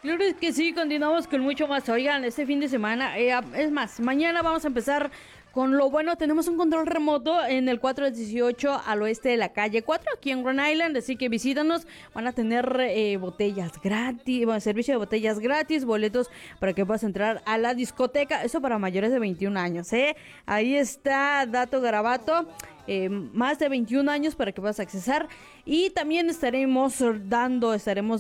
Claro que sí, continuamos con mucho más. Oigan, este fin de semana, es más, mañana vamos a empezar con lo bueno. Tenemos un control remoto en el 418 al oeste de la calle 4, aquí en Grand Island, así que visítanos. Van a tener botellas gratis, bueno, servicio de botellas gratis, boletos para que puedas entrar a la discoteca. Eso para mayores de 21 años, ¿eh? Ahí está, dato garabato. Más de 21 años para que puedas accesar. Y también estaremos dando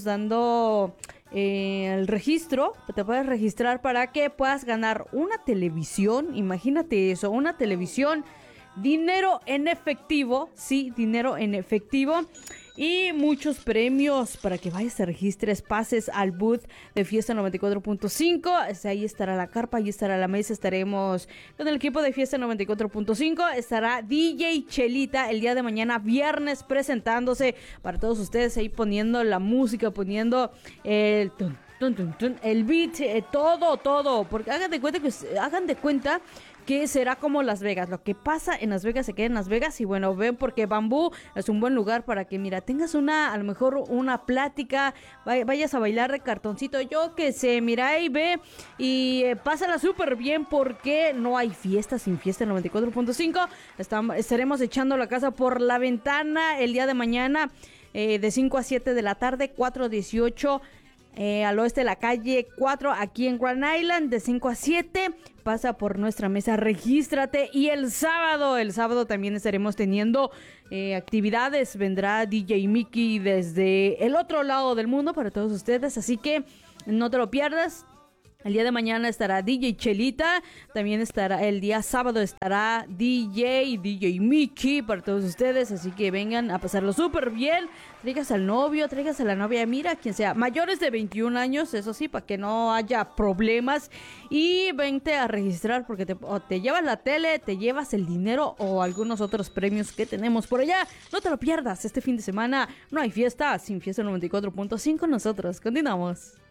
el registro. Te puedes registrar para que puedas ganar una televisión. Imagínate eso, una televisión, dinero en efectivo, sí, dinero en efectivo, y muchos premios para que vayas, te registres, pases al booth de Fiesta 94.5. Ahí estará la carpa, ahí estará la mesa. Estaremos con el equipo de Fiesta 94.5. Estará DJ Chelita el día de mañana, viernes, presentándose para todos ustedes, ahí poniendo la música, poniendo el el beat, todo, porque hagan de cuenta que será como Las Vegas. Lo que pasa en Las Vegas se queda en Las Vegas. Y bueno, ven, porque Bambú es un buen lugar para que, mira, tengas a lo mejor una plática, vayas a bailar de cartoncito, yo que sé, mira, y ve y pásala súper bien, porque no hay fiesta sin Fiesta 94.5. Estaremos echando la casa por la ventana el día de mañana, de 5 a 7 de la tarde, 418 al oeste de la calle 4, aquí en Grand Island, de 5 a 7. Pasa por nuestra mesa, regístrate. Y el sábado también estaremos teniendo actividades. Vendrá DJ Mickey desde el otro lado del mundo para todos ustedes, así que no te lo pierdas. El día de mañana estará DJ Chelita, también estará el día sábado, estará DJ Mickey para todos ustedes, así que vengan a pasarlo súper bien. Traigas al novio, traigas a la novia, mira, quien sea, mayores de 21 años, eso sí, para que no haya problemas. Y vente a registrar, porque te llevas la tele, te llevas el dinero o algunos otros premios que tenemos por allá. No te lo pierdas, este fin de semana no hay fiesta sin Fiesta 94.5. Nosotros continuamos.